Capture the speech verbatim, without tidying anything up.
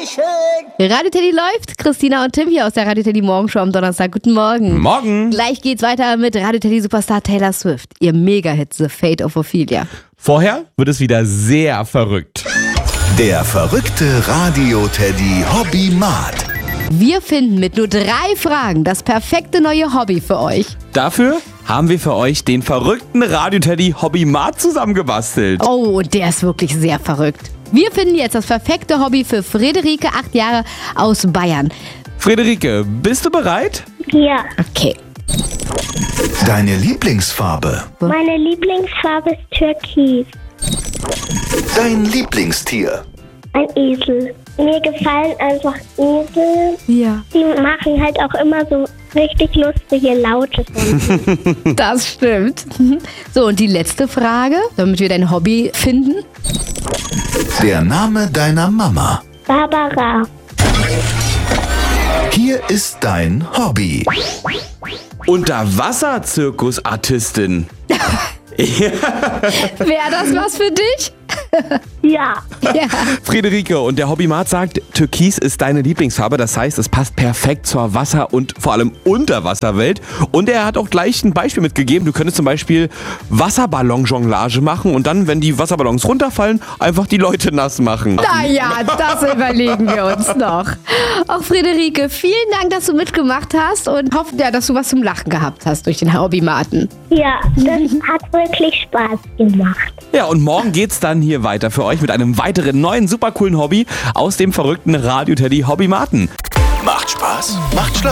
Dankeschön. Radio Teddy läuft. Christina und Tim hier aus der Radio Teddy Morgenshow am Donnerstag. Guten Morgen. Morgen. Gleich geht's weiter mit Radio Teddy Superstar Taylor Swift. Ihr Mega-Hit The Fate of Ophelia. Vorher wird es wieder sehr verrückt. Der verrückte Radio Teddy Hobbymat. Wir finden mit nur drei Fragen das perfekte neue Hobby für euch. Dafür haben wir für euch den verrückten Radio Teddy Hobbymat zusammengebastelt. Oh, und der ist wirklich sehr verrückt. Wir finden jetzt das perfekte Hobby für Friederike, acht Jahre, aus Bayern. Friederike, bist du bereit? Ja. Okay. Deine Lieblingsfarbe. Meine Lieblingsfarbe ist Türkis. Dein Lieblingstier. Ein Esel. Mir gefallen einfach Esel. Ja. Die machen halt auch immer so richtig lustige Laute. Das stimmt. So, und die letzte Frage, damit wir dein Hobby finden. Der Name deiner Mama. Barbara. Hier ist dein Hobby. Unterwasser-Zirkusartistin. Wäre das was für dich? Ja. Ja. Friederike, und der Hobbymat sagt, Türkis ist deine Lieblingsfarbe. Das heißt, es passt perfekt zur Wasser- und vor allem Unterwasserwelt. Und er hat auch gleich ein Beispiel mitgegeben. Du könntest zum Beispiel Wasserballon-Jonglage machen und dann, wenn die Wasserballons runterfallen, einfach die Leute nass machen. Naja, das überlegen wir uns noch. Auch Friederike, vielen Dank, dass du mitgemacht hast und hoffe, ja, dass du was zum Lachen gehabt hast durch den Hobbymaten. Ja, das hat wirklich Spaß gemacht. Ja, und morgen geht's dann hier weiter für euch mit einem weiteren neuen super coolen Hobby aus dem verrückten Radio Teddy Hobbymaten. Macht Spaß, macht Spaß.